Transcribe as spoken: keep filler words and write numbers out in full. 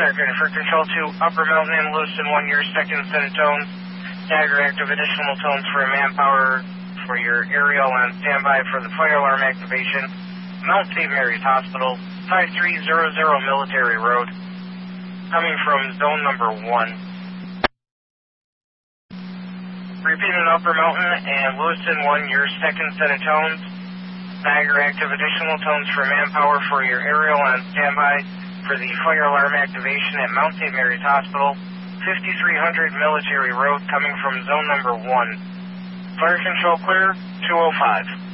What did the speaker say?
American for Control two, Upper Mountain and Lewiston one, your second set of tones. Dagger active, additional tones for manpower for your aerial on standby for the fire alarm activation. Mount Saint Mary's Hospital, five three zero zero Military Road, coming from zone number one. Repeating Upper Mountain and Lewiston one, your second set of tones. Dagger active, additional tones for manpower for your aerial on standby for the fire alarm activation at Mount Saint Mary's Hospital, fifty-three hundred Military Road, coming from zone number one. Fire control clear, two oh five.